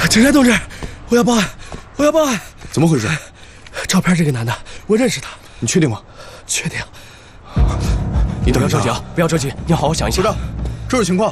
警察同志，我要报案，我要报案！ 怎么回事？ 照片这个男的，我认识他。 你确定吗？ 确定。 你等一下， 不要着急啊，不要着急，你好好想一想。 首长，这是情况。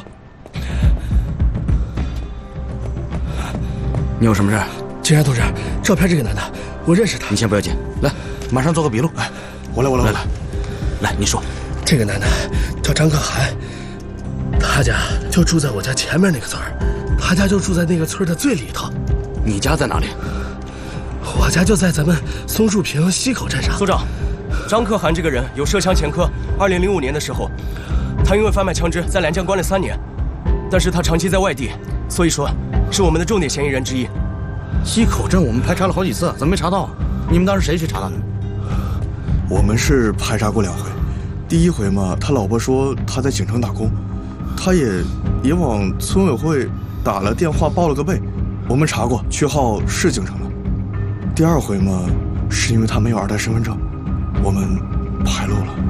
你有什么事？ 警察同志，照片这个男的，我认识他。 你先不要紧，来，马上做个笔录。 哎，我来。 来，你说。 这个男的叫张可涵，他家就住在我家前面那个村儿，他家就住在那个村的最里头。 你家在哪里？ 我家就在咱们松树坪西口镇上。 所长，张可涵这个人有涉枪前科。2005年的时候，他因为贩卖枪支在兰江关了3年，但是他长期在外地，所以说是我们的重点嫌疑人之一。 西口镇我们排查了好几次，怎么没查到啊？你们当时谁去查的？ 我们是排查过2回，第1回嘛，他老婆说他在景城打工，他也往村委会打了电话报了个备，我们查过，区号是景城的。第2回嘛，是因为他没有2代身份证，我们排漏了。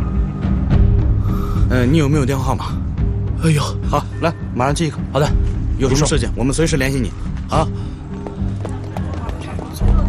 你有没有电话号码？ 有。 好，来，马上记一个。好的，有什么事情我们随时联系你。啊。